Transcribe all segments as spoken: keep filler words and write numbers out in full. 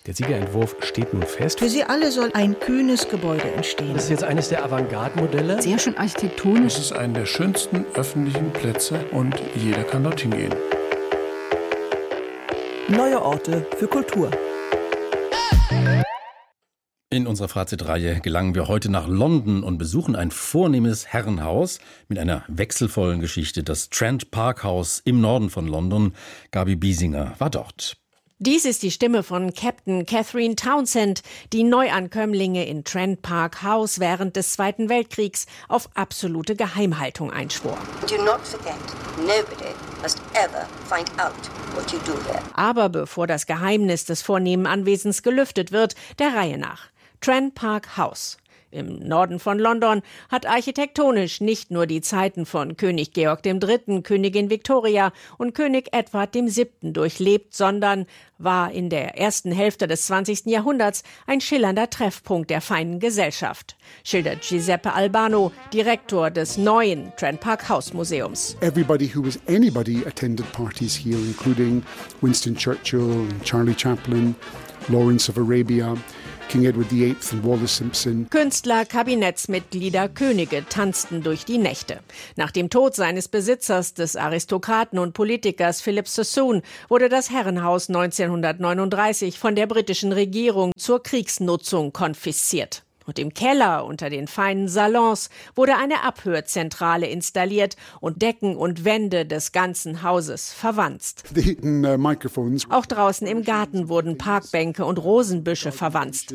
Der Siegerentwurf steht nun fest. Für sie alle soll ein kühnes Gebäude entstehen. Das ist jetzt eines der Avantgarde-Modelle. Sehr schön architektonisch. Es ist einer der schönsten öffentlichen Plätze und jeder kann dorthin gehen. Neue Orte für Kultur. In unserer Fazitreihe gelangen wir heute nach London und besuchen ein vornehmes Herrenhaus mit einer wechselvollen Geschichte. Das Trent Park House im Norden von London. Gabi Biesinger war dort. Dies ist die Stimme von Captain Catherine Townsend, die Neuankömmlinge in Trent Park House während des Zweiten Weltkriegs auf absolute Geheimhaltung einschwor. Do not forget, nobody must ever find out what you do there. Aber bevor das Geheimnis des vornehmen Anwesens gelüftet wird, der Reihe nach. Trent Park House. Im Norden von London hat architektonisch nicht nur die Zeiten von König Georg der Dritte., Königin Victoria und König Edward der Siebte durchlebt, sondern war in der ersten Hälfte des zwanzigsten Jahrhunderts ein schillernder Treffpunkt der feinen Gesellschaft, schildert Giuseppe Albano, Direktor des neuen Trent Park House Museums. Everybody who was anybody attended parties here, including Winston Churchill, Charlie Chaplin, Lawrence of Arabia, King Edward der Achte und Wallis Simpson. Künstler, Kabinettsmitglieder, Könige tanzten durch die Nächte. Nach dem Tod seines Besitzers, des Aristokraten und Politikers Philip Sassoon, wurde das Herrenhaus neunzehnhundertneununddreißig von der britischen Regierung zur Kriegsnutzung konfisziert. Und im Keller unter den feinen Salons wurde eine Abhörzentrale installiert und Decken und Wände des ganzen Hauses verwanzt. Auch draußen im Garten wurden Parkbänke und Rosenbüsche verwanzt.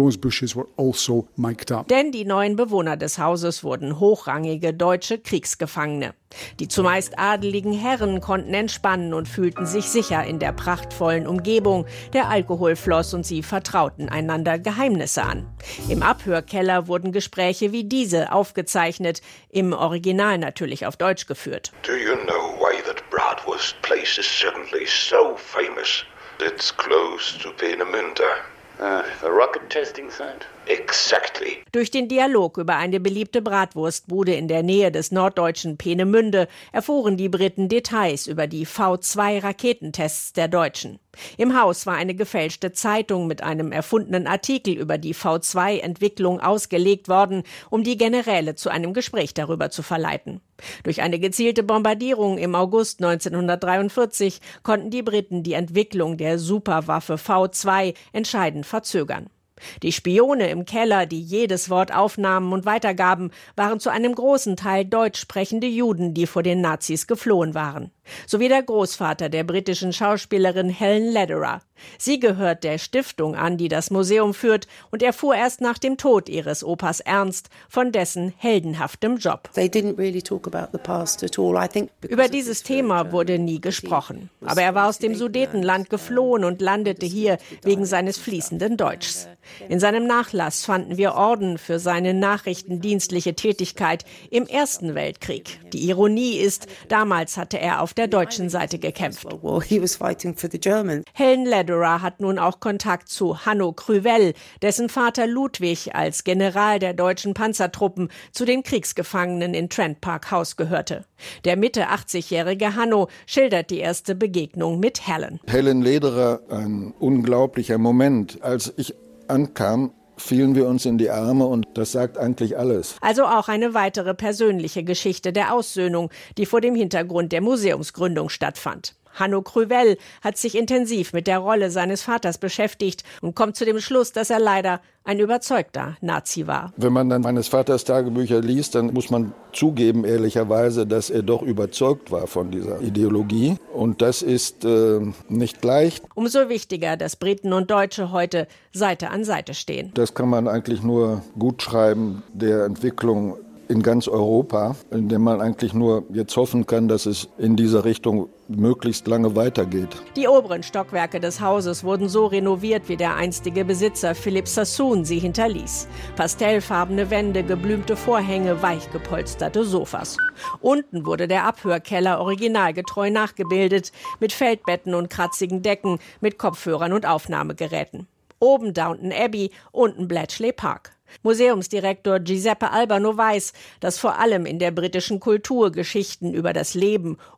Denn die neuen Bewohner des Hauses wurden hochrangige deutsche Kriegsgefangene. Die zumeist adeligen Herren konnten entspannen und fühlten sich sicher in der prachtvollen Umgebung. Der Alkohol floss und sie vertrauten einander Geheimnisse an. Im Abhörkeller wurden Gespräche wie diese aufgezeichnet, im Original natürlich auf Deutsch geführt. Do you know why that Bratwurst place is suddenly so famous? It's close to Peenemünde. Uh, a rocket testing site? Exactly. Durch den Dialog über eine beliebte Bratwurstbude in der Nähe des norddeutschen Peenemünde erfuhren die Briten Details über die V zwei Raketentests der Deutschen. Im Haus war eine gefälschte Zeitung mit einem erfundenen Artikel über die V zwei Entwicklung ausgelegt worden, um die Generäle zu einem Gespräch darüber zu verleiten. Durch eine gezielte Bombardierung im August neunzehnhundertdreiundvierzig konnten die Briten die Entwicklung der Superwaffe V zwei entscheidend verzögern. Die Spione im Keller, die jedes Wort aufnahmen und weitergaben, waren zu einem großen Teil deutsch sprechende Juden, die vor den Nazis geflohen waren. Sowie der Großvater der britischen Schauspielerin Helen Lederer. Sie gehört der Stiftung an, die das Museum führt, und erfuhr erst nach dem Tod ihres Opas Ernst von dessen heldenhaftem Job. Über dieses Thema wurde nie gesprochen. Aber er war aus dem Sudetenland geflohen und landete hier wegen seines fließenden Deutschs. In seinem Nachlass fanden wir Orden für seine nachrichtendienstliche Tätigkeit im Ersten Weltkrieg. Die Ironie ist, damals hatte er auf der deutschen Seite gekämpft. Helen Lederer hat nun auch Kontakt zu Hanno Krüvel, dessen Vater Ludwig als General der deutschen Panzertruppen zu den Kriegsgefangenen in Trent Park House gehörte. Der Mitte achtzigjährige Hanno schildert die erste Begegnung mit Helen. Helen Lederer, ein unglaublicher Moment. Als ich ankam, fielen wir uns in die Arme und das sagt eigentlich alles. Also auch eine weitere persönliche Geschichte der Aussöhnung, die vor dem Hintergrund der Museumsgründung stattfand. Hanno Krüvel hat sich intensiv mit der Rolle seines Vaters beschäftigt und kommt zu dem Schluss, dass er leider ein überzeugter Nazi war. Wenn man dann meines Vaters Tagebücher liest, dann muss man zugeben, ehrlicherweise, dass er doch überzeugt war von dieser Ideologie. Und das ist äh, nicht leicht. Umso wichtiger, dass Briten und Deutsche heute Seite an Seite stehen. Das kann man eigentlich nur gut schreiben, der Entwicklung in ganz Europa, in dem man eigentlich nur jetzt hoffen kann, dass es in dieser Richtung möglichst lange weitergeht. Die oberen Stockwerke des Hauses wurden so renoviert, wie der einstige Besitzer Philip Sassoon sie hinterließ. Pastellfarbene Wände, geblümte Vorhänge, weich gepolsterte Sofas. Unten wurde der Abhörkeller originalgetreu nachgebildet, mit Feldbetten und kratzigen Decken, mit Kopfhörern und Aufnahmegeräten. Oben Downton Abbey, unten Bletchley Park. Museumsdirektor Giuseppe Albano weiß, dass vor allem in der britischen Kultur Geschichten über das Leben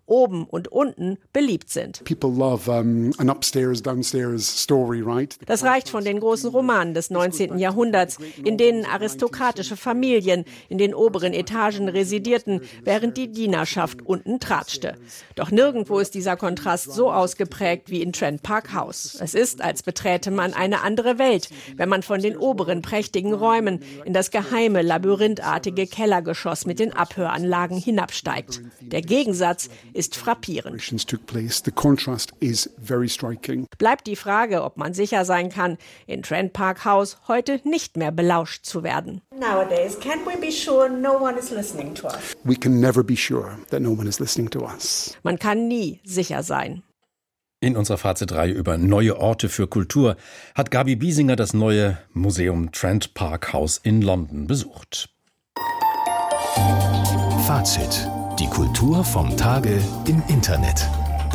oben und unten beliebt sind. People love um, an upstairs, downstairs story, right? Das reicht von den großen Romanen des neunzehnten Jahrhunderts, in denen aristokratische Familien in den oberen Etagen residierten, während die Dienerschaft unten tratschte. Doch nirgendwo ist dieser Kontrast so ausgeprägt wie in Trent Park House. Es ist, als beträte man eine andere Welt, wenn man von den oberen prächtigen Räumen in das geheime, labyrinthartige Kellergeschoss mit den Abhöranlagen hinabsteigt. Der Gegensatz ist frappierend. Bleibt die Frage, ob man sicher sein kann, in Trent Park House heute nicht mehr belauscht zu werden. Nowadays, can we be sure no one is listening to us? We can never be sure that no one is listening to us. Man kann nie sicher sein. In unserer Fazitreihe über neue Orte für Kultur hat Gabi Biesinger das neue Museum Trent Park House in London besucht. Fazit. Die Kultur vom Tage im Internet.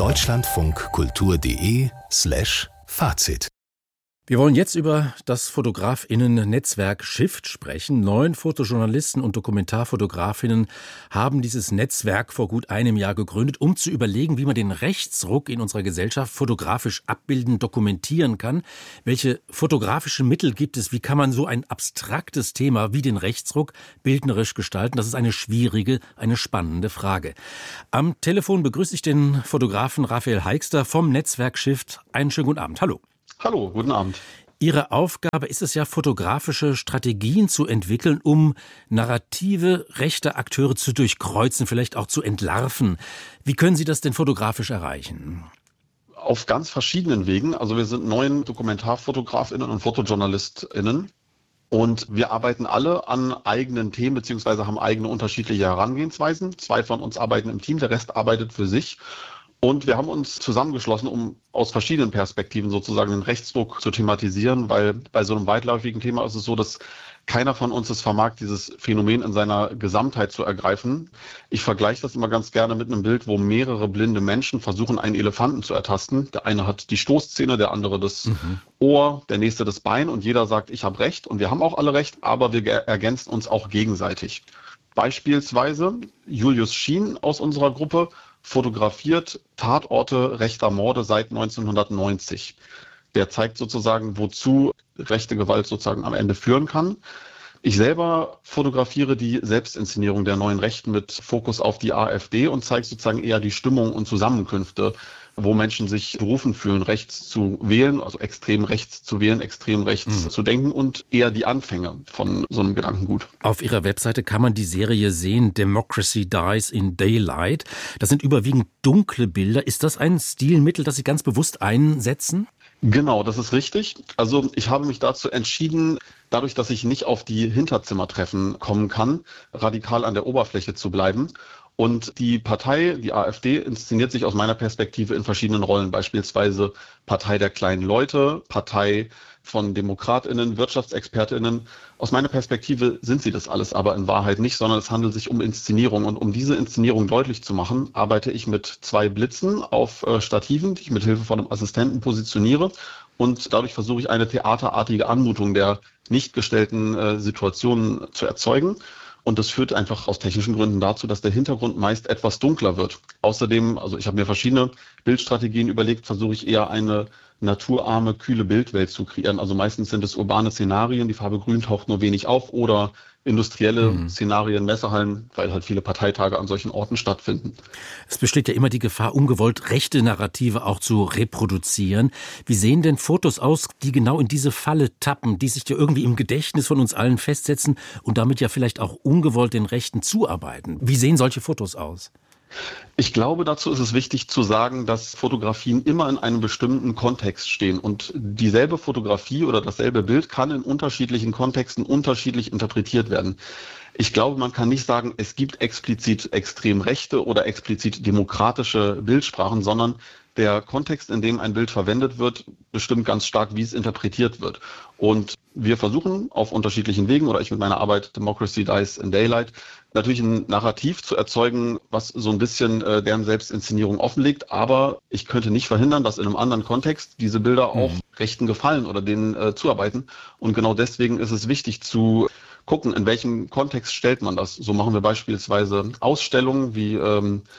deutschlandfunkkultur.de slash Fazit. Wir wollen jetzt über das Fotografinnen-Netzwerk Shift sprechen. Neun Fotojournalisten und Dokumentarfotografinnen haben dieses Netzwerk vor gut einem Jahr gegründet, um zu überlegen, wie man den Rechtsruck in unserer Gesellschaft fotografisch abbilden, dokumentieren kann. Welche fotografischen Mittel gibt es? Wie kann man so ein abstraktes Thema wie den Rechtsruck bildnerisch gestalten? Das ist eine schwierige, eine spannende Frage. Am Telefon begrüße ich den Fotografen Raphael Heixter vom Netzwerk Shift. Einen schönen guten Abend. Hallo. Hallo, guten Abend. Ihre Aufgabe ist es ja, fotografische Strategien zu entwickeln, um Narrative rechter Akteure zu durchkreuzen, vielleicht auch zu entlarven. Wie können Sie das denn fotografisch erreichen? Auf ganz verschiedenen Wegen. Also wir sind neun DokumentarfotografInnen und FotojournalistInnen. Und wir arbeiten alle an eigenen Themen, beziehungsweise haben eigene unterschiedliche Herangehensweisen. Zwei von uns arbeiten im Team, der Rest arbeitet für sich. Und wir haben uns zusammengeschlossen, um aus verschiedenen Perspektiven sozusagen den Rechtsruck zu thematisieren, weil bei so einem weitläufigen Thema ist es so, dass keiner von uns es vermag, dieses Phänomen in seiner Gesamtheit zu ergreifen. Ich vergleiche das immer ganz gerne mit einem Bild, wo mehrere blinde Menschen versuchen, einen Elefanten zu ertasten. Der eine hat die Stoßzähne, der andere das mhm. Ohr, der nächste das Bein und jeder sagt, ich habe Recht und wir haben auch alle Recht, aber wir ergänzen uns auch gegenseitig. Beispielsweise Julius Schien aus unserer Gruppe fotografiert Tatorte rechter Morde seit neunzehnhundertneunzig. Der zeigt sozusagen, wozu rechte Gewalt sozusagen am Ende führen kann. Ich selber fotografiere die Selbstinszenierung der neuen Rechten mit Fokus auf die AfD und zeige sozusagen eher die Stimmung und Zusammenkünfte, wo Menschen sich berufen fühlen, rechts zu wählen, also extrem rechts zu wählen, extrem rechts mhm. zu denken und eher die Anfänge von so einem Gedankengut. Auf Ihrer Webseite kann man die Serie sehen, Democracy Dies in Daylight. Das sind überwiegend dunkle Bilder. Ist das ein Stilmittel, das Sie ganz bewusst einsetzen? Genau, das ist richtig. Also ich habe mich dazu entschieden, dadurch, dass ich nicht auf die Hinterzimmertreffen kommen kann, radikal an der Oberfläche zu bleiben. Und die Partei, die AfD, inszeniert sich aus meiner Perspektive in verschiedenen Rollen, beispielsweise Partei der kleinen Leute, Partei von DemokratInnen, WirtschaftsexpertInnen. Aus meiner Perspektive sind sie das alles aber in Wahrheit nicht, sondern es handelt sich um Inszenierung. Und um diese Inszenierung deutlich zu machen, arbeite ich mit zwei Blitzen auf äh, Stativen, die ich mit Hilfe von einem Assistenten positioniere. Und dadurch versuche ich eine theaterartige Anmutung der nicht gestellten äh, Situationen zu erzeugen. Und das führt einfach aus technischen Gründen dazu, dass der Hintergrund meist etwas dunkler wird. Außerdem, also ich habe mir verschiedene Bildstrategien überlegt, versuche ich eher eine naturarme, kühle Bildwelt zu kreieren. Also meistens sind es urbane Szenarien, die Farbe Grün taucht nur wenig auf oder industrielle mhm. Szenarien, Messehallen, weil halt viele Parteitage an solchen Orten stattfinden. Es besteht ja immer die Gefahr, ungewollt rechte Narrative auch zu reproduzieren. Wie sehen denn Fotos aus, die genau in diese Falle tappen, die sich ja irgendwie im Gedächtnis von uns allen festsetzen und damit ja vielleicht auch ungewollt den Rechten zuarbeiten? Wie sehen solche Fotos aus? Ich glaube, dazu ist es wichtig zu sagen, dass Fotografien immer in einem bestimmten Kontext stehen und dieselbe Fotografie oder dasselbe Bild kann in unterschiedlichen Kontexten unterschiedlich interpretiert werden. Ich glaube, man kann nicht sagen, es gibt explizit extrem rechte oder explizit demokratische Bildsprachen, sondern der Kontext, in dem ein Bild verwendet wird, bestimmt ganz stark, wie es interpretiert wird. Und wir versuchen auf unterschiedlichen Wegen, oder ich mit meiner Arbeit Democracy Dies in Daylight, natürlich ein Narrativ zu erzeugen, was so ein bisschen äh, deren Selbstinszenierung offenlegt. Aber ich könnte nicht verhindern, dass in einem anderen Kontext diese Bilder auch mhm. Rechten gefallen oder denen äh, zuarbeiten. Und genau deswegen ist es wichtig zu gucken, in welchem Kontext stellt man das. So machen wir beispielsweise Ausstellungen wie ähm,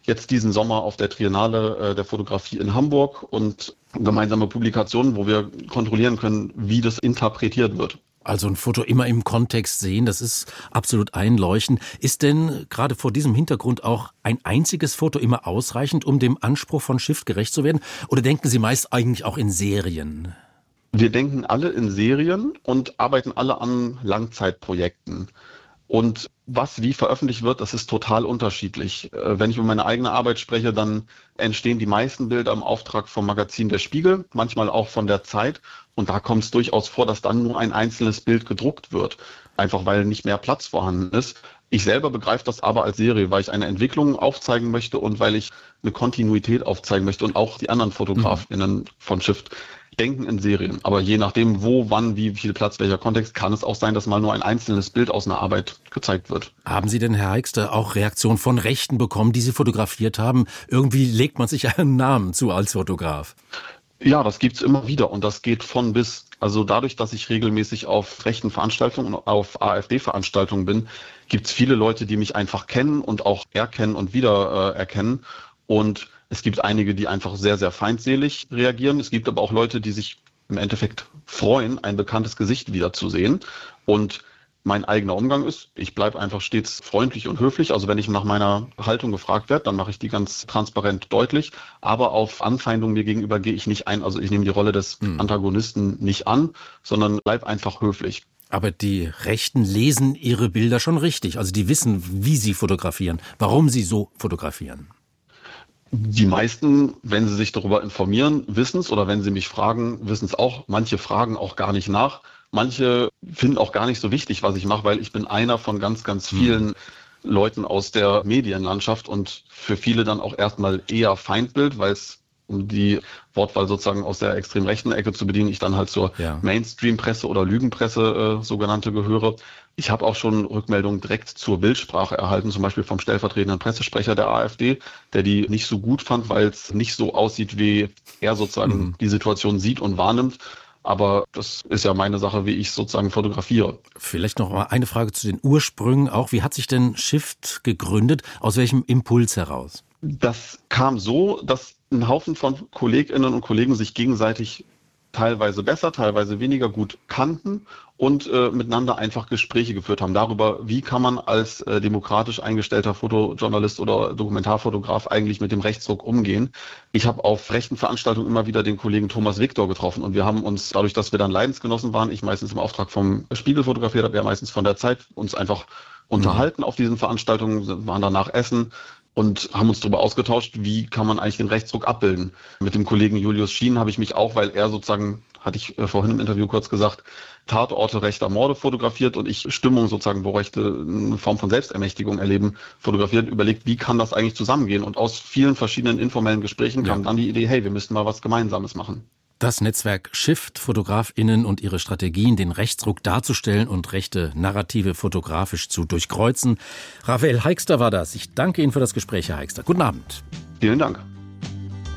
jetzt diesen Sommer auf der Triennale äh, der Fotografie in Hamburg und gemeinsame Publikationen, wo wir kontrollieren können, wie das interpretiert wird. Also ein Foto immer im Kontext sehen, das ist absolut einleuchtend. Ist denn gerade vor diesem Hintergrund auch ein einziges Foto immer ausreichend, um dem Anspruch von Shift gerecht zu werden? Oder denken Sie meist eigentlich auch in Serien? Wir denken alle in Serien und arbeiten alle an Langzeitprojekten. Und was wie veröffentlicht wird, das ist total unterschiedlich. Wenn ich über meine eigene Arbeit spreche, dann entstehen die meisten Bilder im Auftrag vom Magazin Der Spiegel, manchmal auch von der Zeit. Und da kommt es durchaus vor, dass dann nur ein einzelnes Bild gedruckt wird, einfach weil nicht mehr Platz vorhanden ist. Ich selber begreife das aber als Serie, weil ich eine Entwicklung aufzeigen möchte und weil ich eine Kontinuität aufzeigen möchte und auch die anderen FotografInnen mhm. von Shift denken in Serien. Aber je nachdem, wo, wann, wie viel Platz, welcher Kontext, kann es auch sein, dass mal nur ein einzelnes Bild aus einer Arbeit gezeigt wird. Haben Sie denn, Herr Heikster, auch Reaktionen von Rechten bekommen, die Sie fotografiert haben? Irgendwie legt man sich einen Namen zu als Fotograf. Ja, das gibt's immer wieder und das geht von bis. Also dadurch, dass ich regelmäßig auf rechten Veranstaltungen und auf AfD-Veranstaltungen bin, gibt's viele Leute, die mich einfach kennen und auch erkennen und wieder äh, erkennen. Und es gibt einige, die einfach sehr, sehr feindselig reagieren. Es gibt aber auch Leute, die sich im Endeffekt freuen, ein bekanntes Gesicht wiederzusehen. Und mein eigener Umgang ist, ich bleibe einfach stets freundlich und höflich. Also wenn ich nach meiner Haltung gefragt werde, dann mache ich die ganz transparent deutlich. Aber auf Anfeindungen mir gegenüber gehe ich nicht ein. Also ich nehme die Rolle des hm. Antagonisten nicht an, sondern bleibe einfach höflich. Aber die Rechten lesen ihre Bilder schon richtig. Also die wissen, wie sie fotografieren, warum sie so fotografieren. Die meisten, wenn sie sich darüber informieren, wissen es. Oder wenn sie mich fragen, wissen es auch. Manche fragen auch gar nicht nach. Manche finden auch gar nicht so wichtig, was ich mache, weil ich bin einer von ganz, ganz vielen mhm. Leuten aus der Medienlandschaft und für viele dann auch erstmal eher Feindbild, weil es, um die Wortwahl sozusagen aus der extrem rechten Ecke zu bedienen, ich dann halt zur ja. Mainstream-Presse oder Lügenpresse äh, sogenannte gehöre. Ich habe auch schon Rückmeldungen direkt zur Bildsprache erhalten, zum Beispiel vom stellvertretenden Pressesprecher der AfD, der die nicht so gut fand, weil es nicht so aussieht, wie er sozusagen mhm. die Situation sieht und wahrnimmt. Aber das ist ja meine Sache, wie ich sozusagen fotografiere. Vielleicht noch mal eine Frage zu den Ursprüngen auch. Wie hat sich denn Shift gegründet? Aus welchem Impuls heraus? Das kam so, dass ein Haufen von KollegInnen und Kollegen sich gegenseitig teilweise besser, teilweise weniger gut kannten und äh, miteinander einfach Gespräche geführt haben darüber, wie kann man als äh, demokratisch eingestellter Fotojournalist oder Dokumentarfotograf eigentlich mit dem Rechtsruck umgehen. Ich habe auf rechten Veranstaltungen immer wieder den Kollegen Thomas Victor getroffen und wir haben uns, dadurch, dass wir dann Leidensgenossen waren, ich meistens im Auftrag vom Spiegel fotografiert habe, er meistens von der Zeit, uns einfach unterhalten mhm. auf diesen Veranstaltungen, waren danach essen und haben uns darüber ausgetauscht, wie kann man eigentlich den Rechtsruck abbilden. Mit dem Kollegen Julius Schien habe ich mich auch, weil er sozusagen, hatte ich vorhin im Interview kurz gesagt, Tatorte rechter Morde fotografiert und ich Stimmung sozusagen, wo Rechte eine Form von Selbstermächtigung erleben, fotografiert, überlegt, wie kann das eigentlich zusammengehen? Und aus vielen verschiedenen informellen Gesprächen kam ja. dann die Idee, hey, wir müssten mal was Gemeinsames machen. Das Netzwerk Shift, FotografInnen und ihre Strategien, den Rechtsruck darzustellen und rechte Narrative fotografisch zu durchkreuzen. Raphael Heikster war das. Ich danke Ihnen für das Gespräch, Herr Heikster. Guten Abend. Vielen Dank.